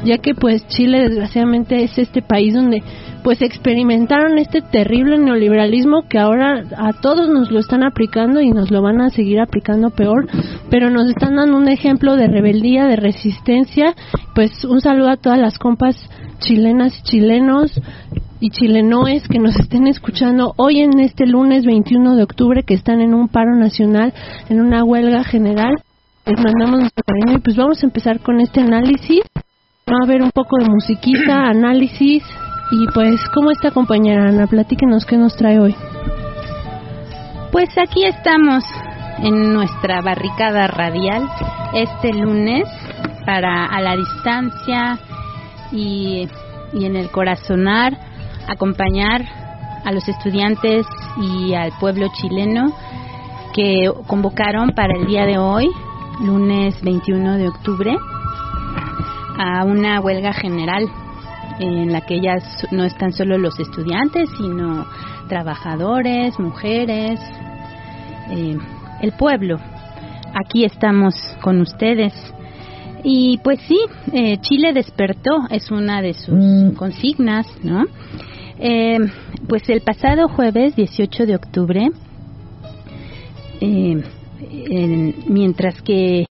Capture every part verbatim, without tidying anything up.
ya que pues Chile desgraciadamente es este país donde pues experimentaron este terrible neoliberalismo que ahora a todos nos lo están aplicando y nos lo van a seguir aplicando peor, pero nos están dando un ejemplo de rebeldía, de resistencia. Pues un saludo a todas las compas chilenas y chilenos y chilenoes que nos estén escuchando hoy en este lunes veintiuno de octubre, que están en un paro nacional, en una huelga general. Les mandamos nuestro cariño y pues vamos a empezar con este análisis. Va a haber un poco de musiquita, análisis. Y pues, ¿cómo está, compañera Ana? Platíquenos qué nos trae hoy. Pues aquí estamos en nuestra barricada radial este lunes para a la distancia y, y en el corazonar acompañar a los estudiantes y al pueblo chileno que convocaron para el día de hoy, lunes veintiuno de octubre, a una huelga general en la que ya no están solo los estudiantes, sino trabajadores, mujeres, eh, el pueblo. Aquí estamos con ustedes. Y pues sí, eh, Chile despertó, es una de sus mm. consignas, ¿no? Eh, pues el pasado jueves dieciocho de octubre, eh, en, mientras que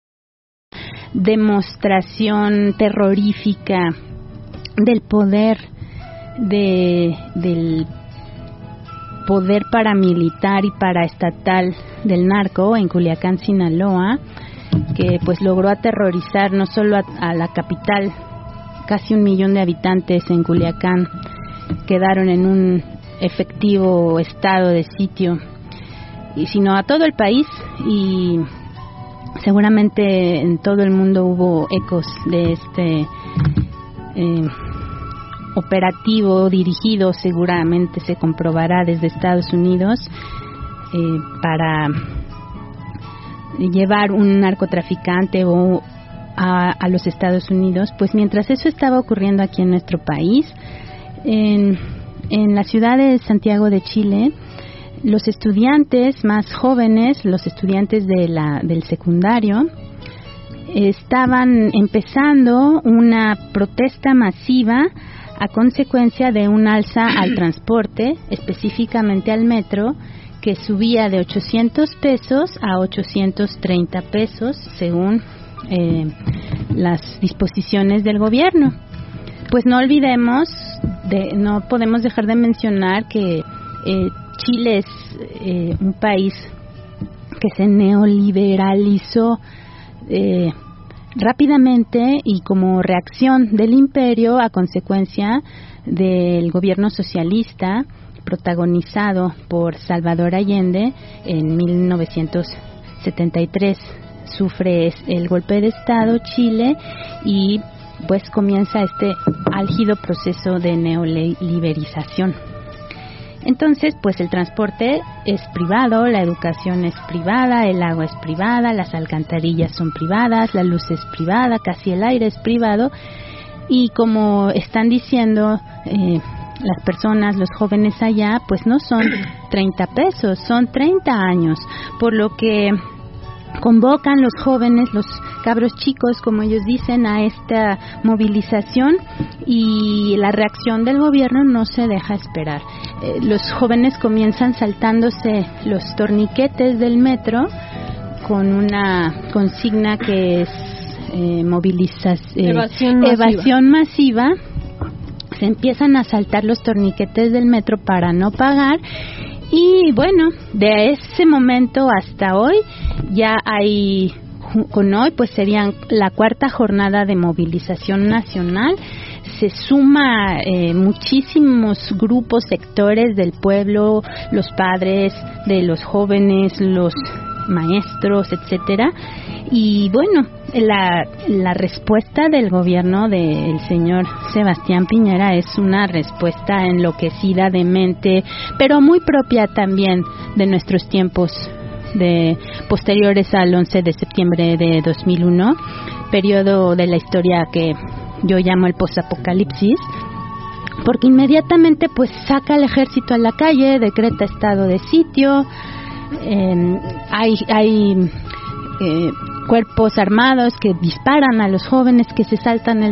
demostración terrorífica del poder de del poder paramilitar y paraestatal del narco en Culiacán, Sinaloa, que pues logró aterrorizar no solo a, a la capital, casi un millón de habitantes en Culiacán quedaron en un efectivo estado de sitio, y sino a todo el país, y seguramente en todo el mundo hubo ecos de este Eh, operativo dirigido, seguramente se comprobará desde Estados Unidos, eh, para llevar un narcotraficante o a, a los Estados Unidos. Pues mientras eso estaba ocurriendo aquí en nuestro país, en, en la ciudad de Santiago de Chile, los estudiantes más jóvenes, los estudiantes de la, del secundario, estaban empezando una protesta masiva a consecuencia de un alza al transporte, específicamente al metro, que subía de ochocientos pesos a ochocientos treinta pesos según eh, las disposiciones del gobierno. Pues no olvidemos, de, no podemos dejar de mencionar que eh, Chile es eh, un país que se neoliberalizó Eh, rápidamente y como reacción del imperio a consecuencia del gobierno socialista protagonizado por Salvador Allende en mil novecientos setenta y tres. Sufre el golpe de Estado Chile y pues comienza este álgido proceso de neoliberización. Entonces, pues el transporte es privado, la educación es privada, el agua es privada, las alcantarillas son privadas, la luz es privada, casi el aire es privado, y como están diciendo eh, las personas, los jóvenes allá, pues no son treinta pesos, son treinta años, por lo que convocan los jóvenes, los cabros chicos, como ellos dicen, a esta movilización, y la reacción del gobierno no se deja esperar. Eh, los jóvenes comienzan saltándose los torniquetes del metro con una consigna que es eh, movilización, eh, evasión, masiva. evasión masiva. Se empiezan a saltar los torniquetes del metro para no pagar. Y bueno, de ese momento hasta hoy ya hay, con hoy pues serían la cuarta jornada de movilización nacional. Se suma eh, muchísimos grupos, sectores del pueblo, los padres de los jóvenes, los maestros, etcétera. Y bueno, la, la respuesta del gobierno del señor Sebastián Piñera es una respuesta enloquecida, demente, pero muy propia también de nuestros tiempos de posteriores al once de septiembre de dos mil uno, periodo de la historia que yo llamo el posapocalipsis, porque inmediatamente pues saca al ejército a la calle, decreta estado de sitio, eh, hay hay eh, cuerpos armados que disparan a los jóvenes que se saltan el